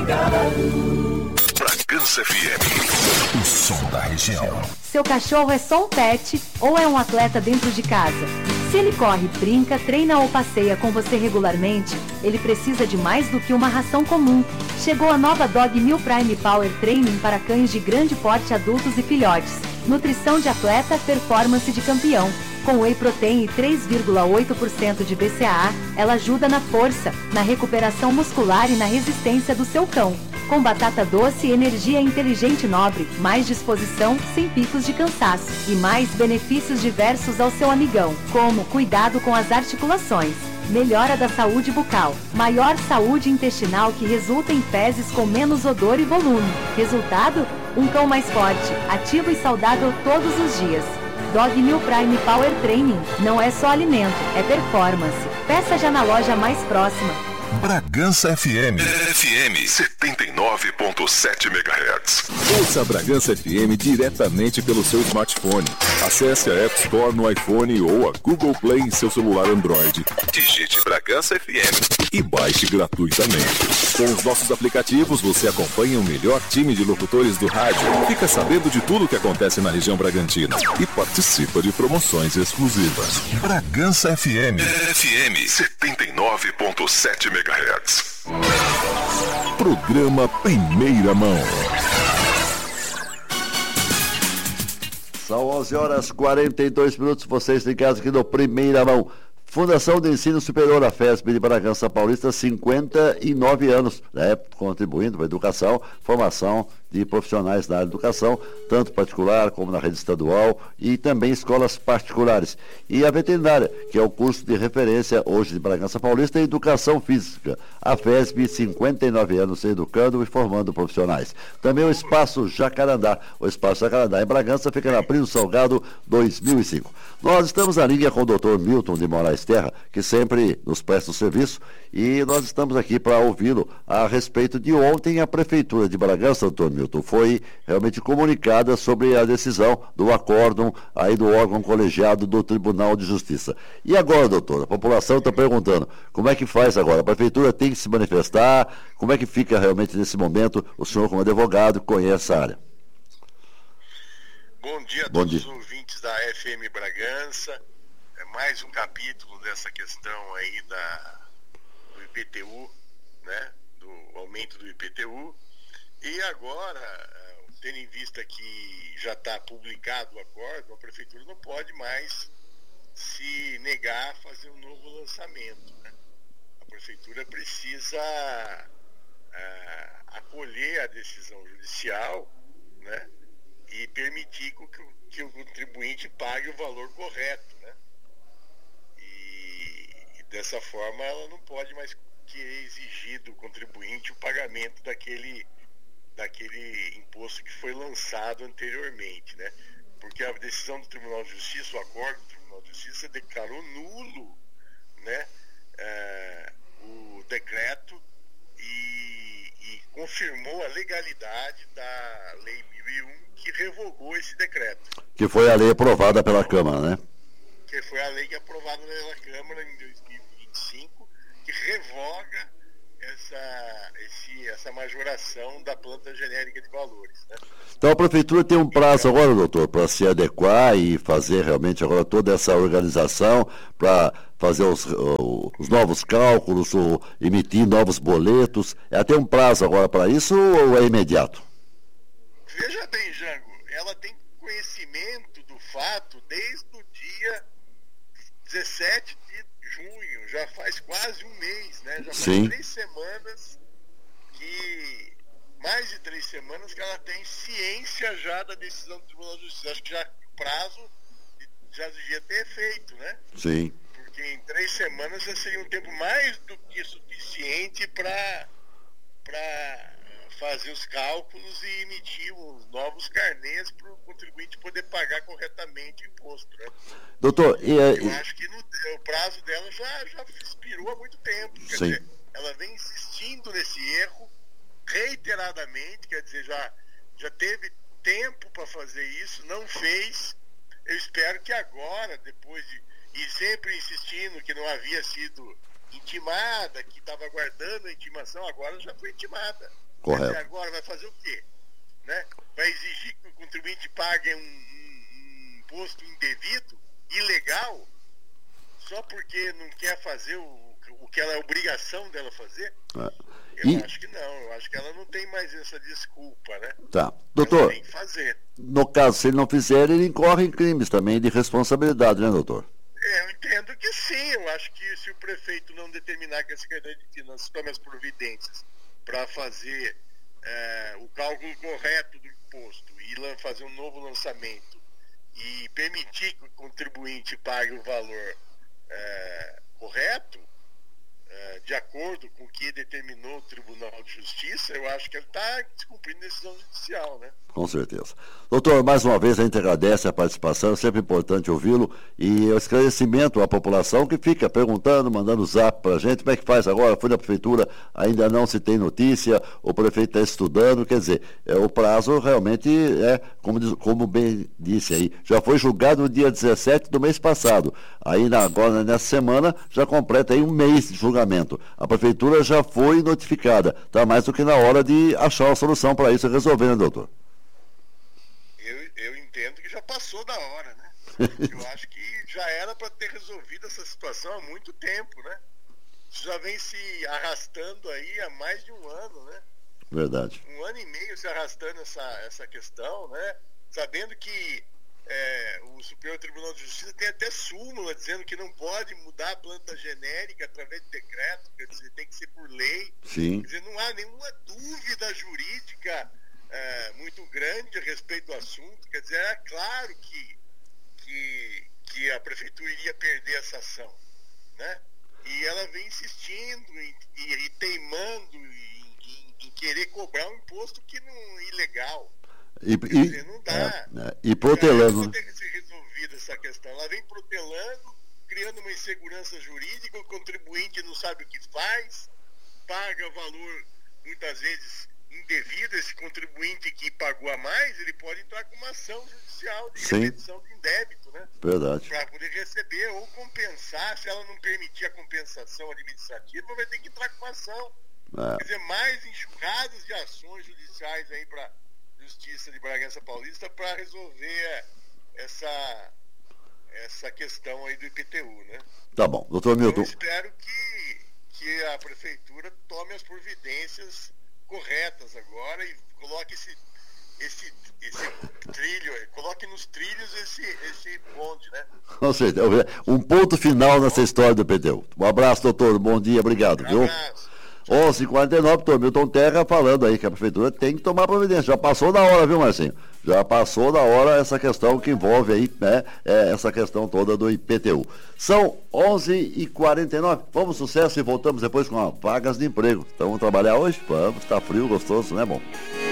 ligado. Bragança FM, o som da região. Seu cachorro é só um pet ou é um atleta dentro de casa? Se ele corre, brinca, treina ou passeia com você regularmente, ele precisa de mais do que uma ração comum. Chegou a nova Dog Meal Prime Power Training para cães de grande porte, adultos e filhotes. Nutrição de atleta, performance de campeão. Com whey protein e 3,8% de BCAA, ela ajuda na força, na recuperação muscular e na resistência do seu cão. Com batata doce, energia inteligente e nobre, mais disposição, sem picos de cansaço e mais benefícios diversos ao seu amigão, como cuidado com as articulações, melhora da saúde bucal, maior saúde intestinal que resulta em fezes com menos odor e volume. Resultado? Um cão mais forte, ativo e saudável todos os dias. Dog Meal Prime Power Training não é só alimento, é performance. Peça já na loja mais próxima. Bragança FM. FM 79.7 MHz. Ouça a Bragança FM diretamente pelo seu smartphone. Acesse a App Store no iPhone ou a Google Play em seu celular Android. Digite Bragança FM e baixe gratuitamente. Com os nossos aplicativos, você acompanha o melhor time de locutores do rádio, fica sabendo de tudo o que acontece na região Bragantina e participa de promoções exclusivas. Bragança FM. FM 79.7 MHz. Programa Primeira Mão. São 11h42, vocês ligados aqui no Primeira Mão. Fundação de Ensino Superior, a FESB de Bragança Paulista, 59 anos, né, contribuindo para a educação, formação de profissionais na área de educação, tanto particular como na rede estadual e também escolas particulares. E a veterinária, que é o curso de referência hoje de Bragança Paulista, em educação física. A FESB, 59 anos educando e formando profissionais. Também o Espaço Jacarandá. O Espaço Jacarandá em Bragança fica na Primo Salgado 2005. Nós estamos na linha com o Dr. Milton de Moraes Terra, que sempre nos presta o serviço, e nós estamos aqui para ouvi-lo a respeito de ontem a Prefeitura de Bragança, Dr. Milton, foi realmente comunicada sobre a decisão do acórdão aí do órgão colegiado do Tribunal de Justiça. E agora, doutor, a população está perguntando, como é que faz agora? A Prefeitura tem que se manifestar? Como é que fica realmente nesse momento, o senhor como advogado conhece a área? Bom dia a todos os ouvintes da FM Bragança. É mais um capítulo dessa questão aí do IPTU, né? Do aumento do IPTU. E agora, tendo em vista que já está publicado o acordo, a Prefeitura não pode mais se negar a fazer um novo lançamento, né? A Prefeitura precisa acolher a decisão judicial, né? E permitir que o contribuinte pague o valor correto, né? E dessa forma ela não pode mais querer exigir do contribuinte o pagamento daquele imposto que foi lançado anteriormente, né? Porque a decisão do Tribunal de Justiça, o acordo do Tribunal de Justiça declarou nulo, né, o decreto e confirmou a legalidade da Lei 1001 que revogou esse decreto. Que foi a lei aprovada pela Câmara, né? Que foi a lei que aprovada pela Câmara em 2025, que revoga essa majoração da planta genérica de valores, né? Então a Prefeitura tem um prazo agora, doutor, para se adequar e fazer realmente agora toda essa organização para fazer os novos cálculos, ou emitir novos boletos. Ela tem um prazo agora para isso ou é imediato? Veja bem, Jango, ela tem conhecimento do fato desde o dia 17 de junho, já faz quase um mês, né? Já faz Sim. 3 semanas mais de 3 semanas que ela tem ciência já da decisão do Tribunal de Justiça. Acho que já o prazo já devia ter feito, né? Sim. Porque em 3 semanas já seria um tempo mais do que suficiente para fazer os cálculos e emitir os novos carnês para o contribuinte poder pagar corretamente o imposto, né? Doutor, eu acho que o prazo dela já expirou há muito tempo. Quer Sim. dizer, ela vem insistindo nesse erro reiteradamente, quer dizer, já teve tempo para fazer isso, não fez. Eu espero que agora, depois e sempre insistindo que não havia sido intimada, que estava aguardando a intimação, agora já foi intimada. Correto. Até agora vai fazer o quê? Né? Vai exigir que o contribuinte pague um imposto indevido, ilegal, só porque não quer fazer o que ela é obrigação dela fazer? Eu acho que não, eu acho que ela não tem mais essa desculpa, né? Tá. Doutor, ela tem que fazer. No caso, se ele não fizer, ele incorre em crimes também de responsabilidade, né, doutor? Eu entendo que sim, eu acho que se o prefeito não determinar que a Secretaria de Finanças tome as providências para fazer o cálculo correto do imposto e fazer um novo lançamento e permitir que o contribuinte pague o valor correto, de acordo com o que determinou o Tribunal de Justiça, eu acho que ele está descumprindo decisão judicial, né? Com certeza. Doutor, mais uma vez a gente agradece a participação, é sempre importante ouvi-lo e o esclarecimento à população que fica perguntando, mandando zap para a gente, como é que faz agora? Foi da prefeitura, ainda não se tem notícia, o prefeito está estudando, quer dizer, o prazo realmente como bem disse aí, já foi julgado no dia 17 do mês passado, aí agora nessa semana já completa aí um mês de julgamento. A prefeitura já foi notificada, está mais do que na hora de achar uma solução para isso e resolver, né, doutor? Eu entendo que já passou da hora, né? Eu acho que já era para ter resolvido essa situação há muito tempo, né? Isso já vem se arrastando aí há mais de um ano, né? Verdade. 1 ano e meio se arrastando essa questão, né? Sabendo que o Superior Tribunal de Justiça tem até súmula dizendo que não pode mudar a planta genérica através de decreto, quer dizer, tem que ser por lei. Sim. Quer dizer, não há nenhuma dúvida jurídica muito grande a respeito do assunto. Quer dizer, era claro que a prefeitura iria perder essa ação, né? E ela vem insistindo e teimando em querer cobrar um imposto que não ilegal. Quer dizer, não dá. E protelando. Não tem que ser resolvida essa questão. Ela vem protelando, criando uma insegurança jurídica, o contribuinte não sabe o que faz, paga valor muitas vezes indevido. Esse contribuinte que pagou a mais, ele pode entrar com uma ação judicial de repetição de indébito, né? Verdade. Para poder receber ou compensar. Se ela não permitir a compensação administrativa, vai ter que entrar com uma ação. Quer dizer, mais enxurradas de ações judiciais aí para Justiça de Bragança Paulista para resolver essa questão aí do IPTU, né? Tá bom, doutor Milton. Eu espero que a prefeitura tome as providências corretas agora e coloque esse trilho, coloque nos trilhos esse bonde, né? Com certeza. Um ponto final nessa história do IPTU. Um abraço, doutor. Bom dia, obrigado. Um abraço. 11h49, doutor Milton Terra falando aí que a prefeitura tem que tomar providência. Já passou da hora, viu, Marcinho? Já passou da hora essa questão que envolve aí, né, essa questão toda do IPTU. São 11h49. Vamos, sucesso, e voltamos depois com vagas de emprego. Então, vamos trabalhar hoje? Vamos, tá frio, gostoso, né, bom?